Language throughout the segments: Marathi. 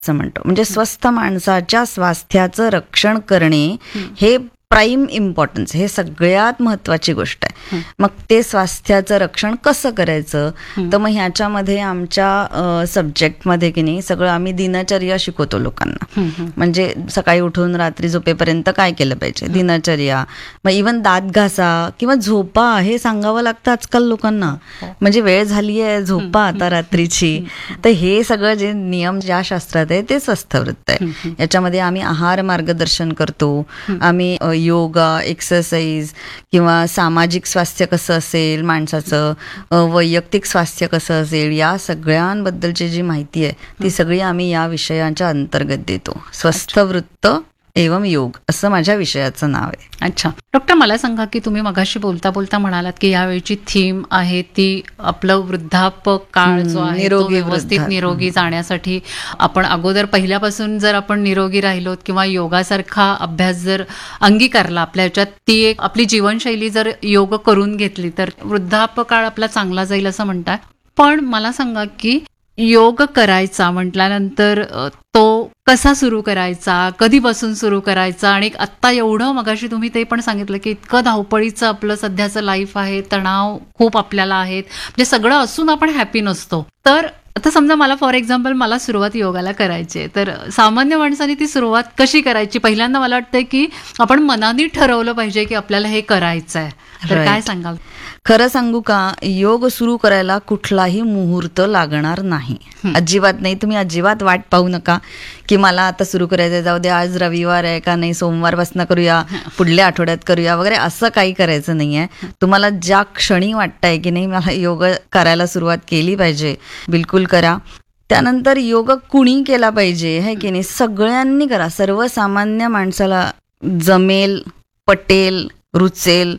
असं म्हणतो. म्हणजे स्वस्थ माणसाच्या स्वास्थ्याचं रक्षण करणे हे प्राईम इम्पॉर्टन्स, हे सगळ्यात महत्वाची गोष्ट आहे. मग ते स्वास्थ्याचं रक्षण कसं करायचं, तर मग ह्याच्यामध्ये आमच्या सब्जेक्टमध्ये की नाही सगळं आम्ही दिनचर्या शिकवतो लोकांना. म्हणजे सकाळी उठून रात्री झोपेपर्यंत काय केलं पाहिजे, दिनचर्या. मग इव्हन दात घासा किंवा झोपा हे सांगावं लागतं आजकाल लोकांना. म्हणजे वेळ झाली आहे, झोपा आता रात्रीची. तर हे सगळं जे नियम ज्या शास्त्रात आहे ते स्वस्थवृत्त आहे. याच्यामध्ये आम्ही आहार मार्गदर्शन करतो, आम्ही योगा, एक्सरसाइज किंवा सामाजिक स्वास्थ्य कसं असेल माणसाचं, वैयक्तिक स्वास्थ्य कसं असेल, या सगळ्यांबद्दलची जी माहिती आहे ती सगळी आम्ही या विषयांच्या अंतर्गत देतो. स्वस्थवृत्त एवं योग असं माझ्या विषयाचं नाव आहे. अच्छा डॉक्टर, मला सांगा की तुम्ही मगाशी बोलता बोलता म्हणालात की यावेळीची थीम आहे ती आपलं वृद्धापक काळ जो आहे तो व्यवस्थित निरोगी जाण्यासाठी आपण अगोदर पहिल्यापासून जर आपण निरोगी राहिलोत किंवा योगासारखा अभ्यास जर अंगीकारला आपल्या ह्याच्यात, ती एक आपली जीवनशैली जर योग करून घेतली तर वृद्धापक काळ आपला चांगला जाईल असं म्हणतात. पण मला सांगा की योग करायचा म्हटल्यानंतर तो कसा सुरू करायचा, कधीपासून सुरू करायचा, आणि आत्ता एवढं मगाशी तुम्ही ते पण सांगितलं की इतकं धावपळीचं आपलं सध्याचं लाईफ आहे, तणाव खूप आपल्याला आहेत, म्हणजे सगळं असून आपण हॅपी नसतो. तर आता समजा मला फॉर एक्झाम्पल मला सुरुवात योगाला करायची आहे, तर सामान्य माणसाने ती सुरुवात कशी करायची? पहिल्यांदा मला वाटतं की आपण मनाने ठरवलं पाहिजे की आपल्याला हे करायचं आहे. तर काय सांगाल? खरं सांगू का, योग सुरू करायला कुठलाही मुहूर्त लागणार नाही, अजिबात नाही. तुम्ही अजिबात वाट पाहू नका की मला आता सुरू करायचं, जाऊ दे आज रविवार आहे का, नाही सोमवारपासून करूया, पुढल्या आठवड्यात करूया वगैरे, असं काही करायचं नाहीये. तुम्हाला ज्या क्षणी वाटतंय की नाही मला योग करायला सुरुवात केली पाहिजे, बिलकुल करा. त्यानंतर योग कुणी केला पाहिजे है की नाही, सगळ्यांनी करा. सर्वसामान्य माणसाला जमेल, पटेल, रुचेल,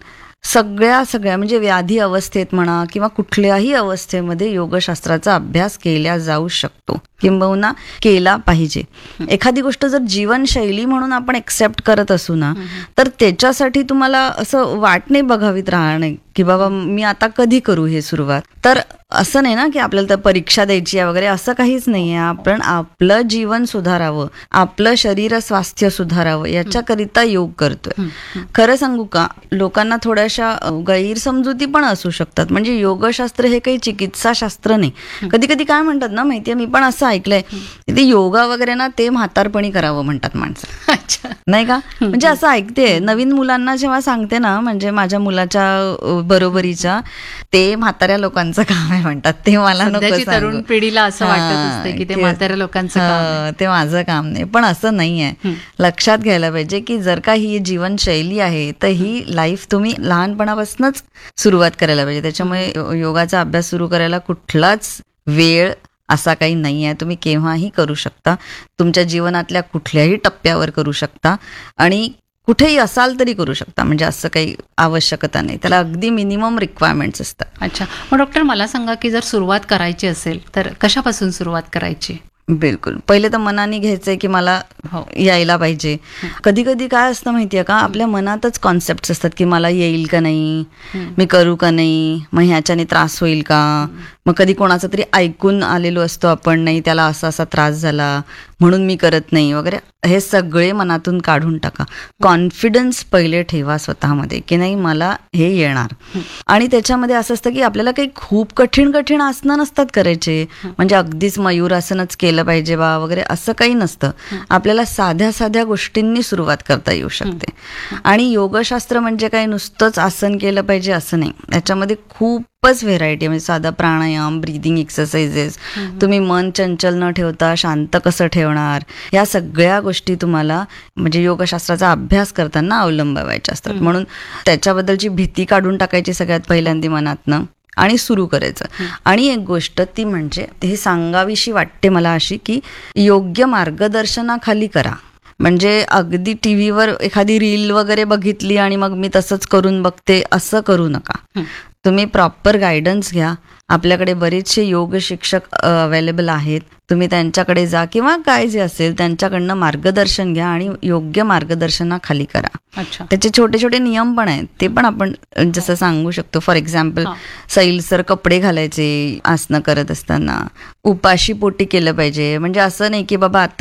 सगळ्या म्हणजे व्याधी अवस्थेत म्हणा किंवा कुठल्याही अवस्थेमध्ये योगशास्त्राचा अभ्यास केला जाऊ शकतो, किंबहुना केला पाहिजे. एखादी गोष्ट जर जीवनशैली म्हणून आपण एक्सेप्ट करत असू ना, तर त्याच्यासाठी तुम्हाला असं वाट नाही बघावीत राहणार की बाबा मी आता कधी करू हे सुरुवात. तर असं नाही ना की आपल्याला तर परीक्षा द्यायची आहे वगैरे, असं काहीच नाहीये. आपण आपलं जीवन सुधारावं, आपलं शरीर स्वास्थ्य सुधारावं याच्याकरिता योग करतोय. खरं सांगू का, लोकांना थोड्याशा गैरसमजुती पण असू शकतात. म्हणजे योगशास्त्र हे काही चिकित्सा शास्त्र नाही. कधी कधी काय म्हणतात ना माहितीये, मी पण असं ऐकलंय, ते योगा वगैरे ना ते म्हातारपणी करावं म्हणतात माणसं, नाही का? म्हणजे असं ऐकते नवीन मुलांना जेव्हा सांगते ना, म्हणजे माझ्या मुलाच्या बरोबरीच्या, ते म्हाताऱ्या लोकांचं काम आहे म्हणतात. ते मला नको, तरुण पिढीला असं वाटत असते की ते म्हाताऱ्या लोकांचं काम, ते माझं काम नाही. पण असं नाहीये. लक्षात घ्यायला पाहिजे की जर का ही जीवनशैली आहे तर ही लाईफ तुम्ही लहानपणापासूनच सुरुवात करायला पाहिजे. त्याच्यामुळे योगाचा अभ्यास सुरू करायला कुठलाच वेळ असा काही नाही आहे. तुम्ही केव्हाही करू शकता, तुमच्या जीवनातल्या कुठल्याही टप्प्यावर करू शकता आणि कुठेही असाल तरी करू शकता. म्हणजे असं काही आवश्यकता नाही, त्याला अगदी मिनिमम रिक्वायरमेंट्स असतात. अच्छा, मग डॉक्टर मला सांगा की जर सुरुवात करायची असेल तर कशापासून सुरुवात करायची? बिलकुल, पहिले तर मनाने घ्यायचंय की मला यायला पाहिजे. कधी कधी काय असतं माहितीये का, आपल्या मनातच कॉन्सेप्ट असतात की मला येईल का नाही, मी करू का नाही, मग ह्याच्याने त्रास होईल का. मग कधी कोणाचं तरी ऐकून आलेलो असतो आपण, नाही त्याला असा असा त्रास झाला म्हणून मी करत नाही वगैरे. हे सगळे मनातून काढून टाका. कॉन्फिडन्स पहिले ठेवा स्वतःमध्ये की नाही मला हे येणार. आणि त्याच्यामध्ये असं असतं की आपल्याला काही खूप कठीण आसनं नसतात करायचे, म्हणजे अगदीच मयूरासनच केलं पाहिजे बा वगैरे, असं काही नसतं. आपल्याला साध्या साध्या गोष्टींनी सुरुवात करता येऊ शकते. आणि योगशास्त्र म्हणजे काही नुसतंच आसन केलं पाहिजे असं नाही, याच्यामध्ये खूपच व्हेरायटी, म्हणजे साधा प्राणायाम, ब्रीदिंग एक्सरसाइजेस, तुम्ही मन चंचल न ठेवता शांत कसं ठेवणार, या सगळ्या गोष्टी तुम्हाला म्हणजे योगशास्त्राचा अभ्यास करताना अवलंबावायच्या असतात. म्हणून त्याच्याबद्दलची भीती काढून टाकायची सगळ्यात पहिल्यांदा मनातनं आणि सुरू करायचं. आणि एक गोष्ट ती म्हणजे हे सांगावीशी वाटते मला अशी की योग्य मार्गदर्शनाखाली करा. म्हणजे अगदी टीव्हीवर एखादी रील वगैरे बघितली आणि मग मी तसंच करून बघते असं करू नका. तुम्ही प्रॉपर गायडन्स घ्या, आपल्याकडे बरेचसे योग शिक्षक अवेलेबल आहेत. तुम्ही त्यांच्याकडे जा किंवा काय जे असेल त्यांच्याकडनं मार्गदर्शन घ्या आणि योग्य मार्गदर्शनाखाली करा. अच्छा. त्याचे छोटे छोटे नियम पण आहेत, ते पण आपण जसं सांगू शकतो. फॉर एक्झाम्पल, सैलसर कपडे घालायचे आसनं करत असताना, उपाशी पोटी केलं पाहिजे. म्हणजे असं नाही की बाबा आता